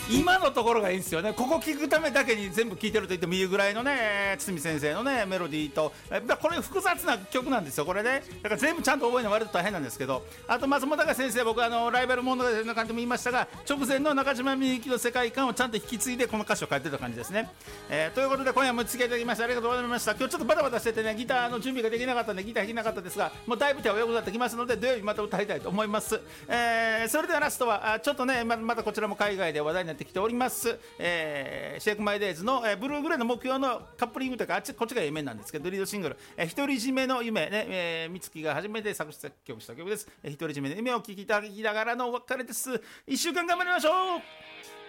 今のところがいいんですよね。ここ聞くためだけに全部聞いてると言ってもいいぐらいのね、堤先生のねメロディーと、これ複雑な曲なんですよこれね。だから全部ちゃんと覚えるの割と大変なんですけど、あと松本隆先生、僕ライバル物語の感じも言いましたが、直前の中島みゆきの世界観をちゃんと引き継いでこの歌詞を書いてた感じですね。ということで今夜も付き合いいただきましてありがとうございました。今日ちょっとバタバタしててね、ギターの準備ができなかったんでギター弾けなかったですが、もうだいぶ手は良くなってきますので土曜日また歌いたいと思います。それではラストはちょっとね、またこちらも海外で話題になってきております、シェイクマイデイズの、ブルーグレーの目標のカップリングというかこっちが A 面なんですけど、リードシングル、独り占めの夢ね、美月が初めて作詞作曲した曲です。独り占めの夢を聴きいただきながらのお別れです。1週間頑張りましょう。